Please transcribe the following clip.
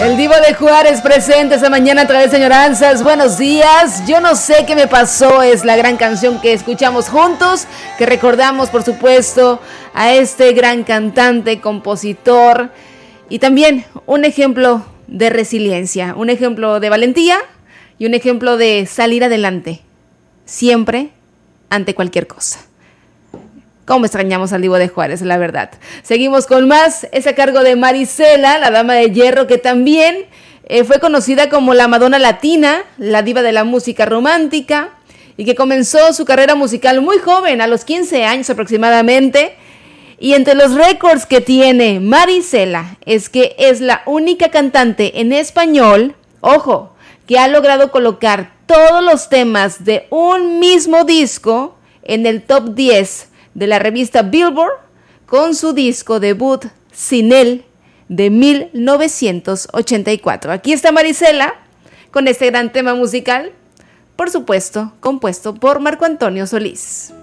El Divo de Juárez presente esta mañana a través de Señoranzas. Buenos días. Yo no sé qué me pasó. Es la gran canción que escuchamos juntos, que recordamos, por supuesto, a este gran cantante, compositor y también un ejemplo de resiliencia, un ejemplo de valentía y un ejemplo de salir adelante, siempre ante cualquier cosa. Cómo extrañamos al Divo de Juárez, la verdad. Seguimos con más. Es a cargo de Marisela, la dama de hierro, que también fue conocida como la Madonna Latina, la diva de la música romántica, y que comenzó su carrera musical muy joven, a los 15 años aproximadamente. Y entre los récords que tiene Marisela es que es la única cantante en español, ojo, que ha logrado colocar todos los temas de un mismo disco en el top 10 de la revista Billboard, con su disco debut Sin Él de 1984. Aquí está Marisela con este gran tema musical, por supuesto, compuesto por Marco Antonio Solís.